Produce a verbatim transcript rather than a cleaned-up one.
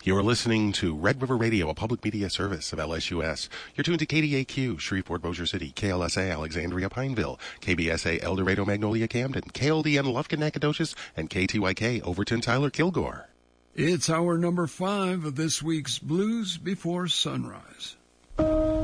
You're listening to Red River Radio, a public media service of L S U S. You're tuned to K D A Q, Shreveport, Bossier City, K L S A, Alexandria, Pineville, K B S A, El Dorado, Magnolia, Camden, K L D N, Lufkin, Nacogdoches, and K T Y K, Overton, Tyler, Kilgore. It's hour number five of this week's Blues Before Sunrise.